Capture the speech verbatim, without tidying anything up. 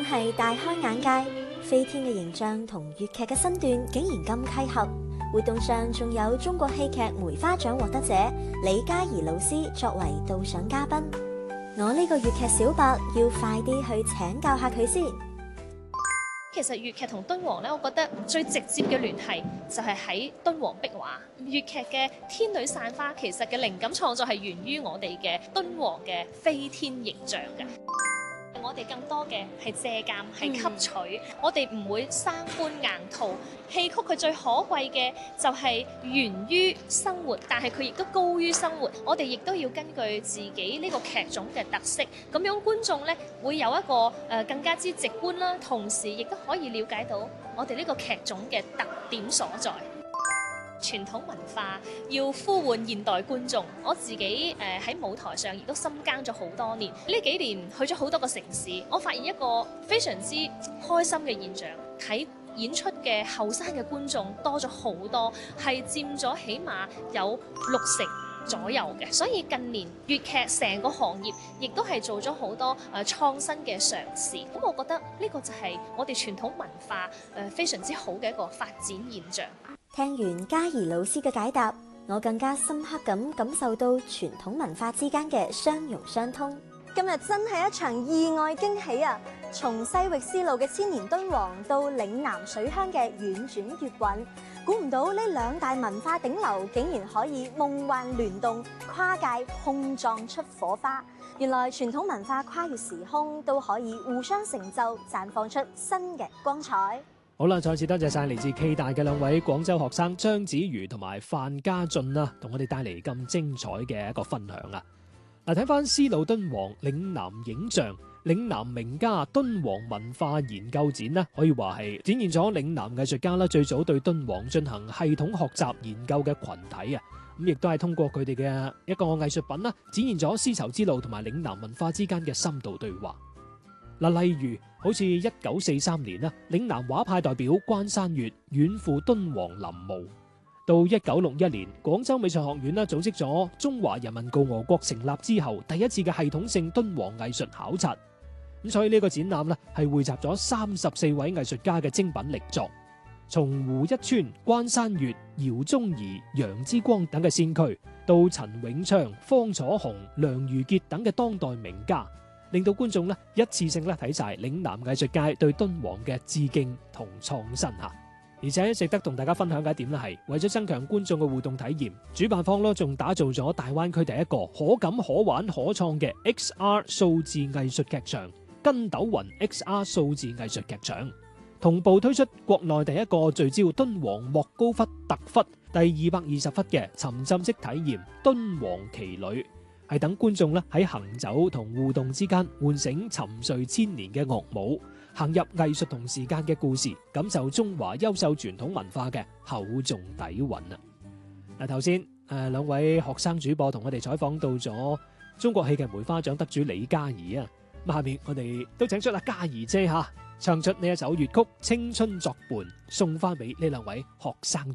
係大開眼界，飛天嘅形象同粵劇嘅身段竟然咁契合。活動上仲有中國戲劇梅花獎獲得者李嘉怡老師作為導賞嘉賓。我呢個粵劇小白要快啲去請教下佢先。 其實粵劇同敦煌咧，我覺得最直接嘅聯繫就係喺敦煌壁畫。粵劇嘅天女散花其實嘅靈感創作係源於我哋嘅敦煌嘅飛天形象嘅。我哋更多嘅係借鑑，係吸取，嗯、我哋唔會生搬硬套。戲曲佢最可貴嘅就係源於生活，但係佢亦都高於生活。我哋亦都要根據自己呢個劇種嘅特色，咁樣觀眾咧會有一個誒、呃、更加之直觀啦，同時亦都可以了解到我哋呢個劇種嘅特點所在。傳統文化要呼喚現代觀眾，我自己誒喺舞台上亦都深耕咗好多年。呢幾年去咗好多個城市，我發現一個非常之開心嘅現象，睇演出嘅後生嘅觀眾多咗好多，係佔咗起碼有六成左右嘅。所以近年粵劇成個行業亦都係做咗好多誒創新嘅嘗試。咁我覺得呢個就係我哋傳統文化誒非常之好嘅一個發展現象。 聽完嘉怡老師嘅解答，我更加深刻咁感受到傳統文化之間嘅相容相通。今日真係一場意外驚喜啊！從西域絲路嘅千年敦煌到嶺南水鄉嘅婉轉粵韻，估唔到呢兩大文化頂流竟然可以夢幻聯動，跨界碰撞出火花。原來傳統文化跨越時空都可以互相成就，綻放出新嘅光彩。 好啦，再次多謝晒嚟自暨大嘅兩位廣州學生張子瑜同埋范家俊啦，同我哋帶嚟咁精彩嘅一個分享啊！嗱，睇翻絲路敦煌嶺南影像嶺南名家敦煌文化研究展呢，可以話係展現咗嶺南藝術家啦最早對敦煌進行系統學習研究嘅群體啊！咁亦都係通過佢哋嘅一個藝術品啦，展現咗絲綢之路同埋嶺南文化之間嘅深度對話。嗱，例如好似一九四三年啦，嶺南畫派代表關山月遠赴敦煌臨摹；到一九六一年，廣州美術學院啦組織咗中華人民共和國成立之後第一次嘅系統性敦煌藝術考察。咁所以呢個展覽咧係匯集咗三十四位藝術家嘅精品力作，從胡一川、關山月、姚宗儀、楊之光等嘅先驅，到陳永昌、方楚紅、梁如傑等嘅當代名家，令到觀眾咧一次性咧睇晒嶺南藝術界對敦煌嘅致敬同創新吓。而且值得同大家分享嘅一點咧係，為咗增強觀眾嘅互動體驗，主辦方咯仲打造咗大灣區第一個可感可玩可創嘅 X R 數字藝術劇場——筋斗雲 X R 數字藝術劇場，同步推出國內第一個聚焦敦煌莫高窟特窟第二百二十窟嘅沉浸式體驗敦煌奇旅。係等觀眾咧喺行走同互動之間，喚醒沉睡千年嘅樂舞，行入藝術同時間嘅故事，感受中華優秀傳統文化嘅厚重底蘊啊！嗱，頭先誒兩位學生主播同我哋採訪到咗中國戲劇梅花獎得主李嘉怡啊，咁下面我哋都請出阿嘉怡姐吓，唱出呢一首粵曲《青春作伴》，送翻俾呢兩位學生。